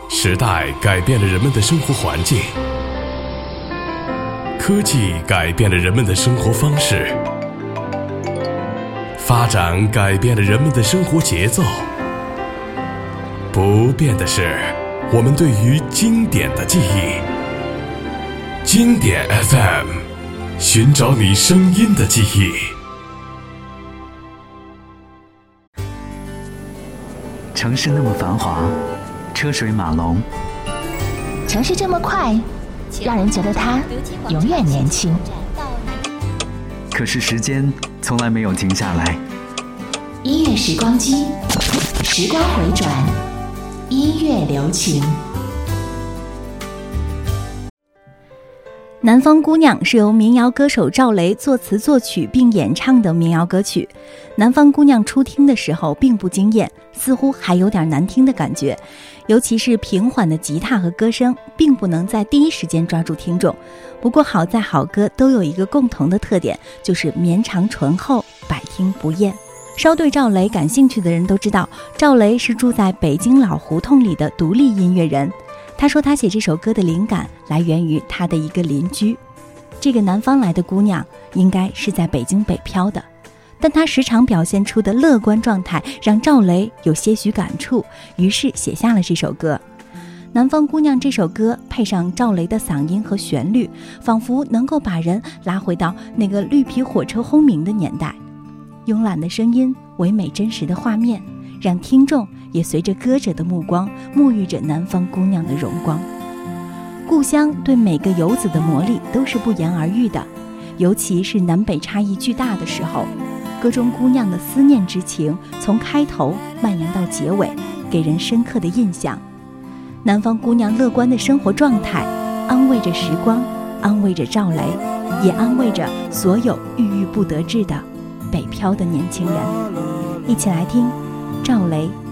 时代改变了人们的生活环境，科技改变了人们的生活方式，发展改变了人们的生活节奏。不变的是我们对于经典的记忆。经典 FM， 寻找你声音的记忆。 城市那么繁华，车水马龙， 城市这么快，让人觉得它永远年轻。 可是时间从来没有停下来。 音乐时光机，时光回转，音乐留情。 南方姑娘是由民谣歌手赵雷作词作曲并演唱的民谣歌曲。南方姑娘初听的时候并不惊艳，似乎还有点难听的感觉，尤其是平缓的吉他和歌声并不能在第一时间抓住听众。不过好在好歌都有一个共同的特点，就是绵长醇厚，百听不厌。稍对赵雷感兴趣的人都知道，赵雷是住在北京老胡同里的独立音乐人。他说他写这首歌的灵感来源于他的一个邻居。这个南方来的姑娘应该是在北京北漂的，但她时常表现出的乐观状态让赵雷有些许感触，于是写下了这首歌。南方姑娘这首歌配上赵雷的嗓音和旋律，仿佛能够把人拉回到那个绿皮火车轰鸣的年代。慵懒的声音，唯美真实的画面，让听众也随着歌者的目光沐浴着南方姑娘的荣光。故乡对每个游子的魔力都是不言而喻的，尤其是南北差异巨大的时候，歌中姑娘的思念之情从开头蔓延到结尾，给人深刻的印象。南方姑娘乐观的生活状态安慰着时光，安慰着赵雷，也安慰着所有郁郁不得志的北漂的年轻人。一起来听赵雷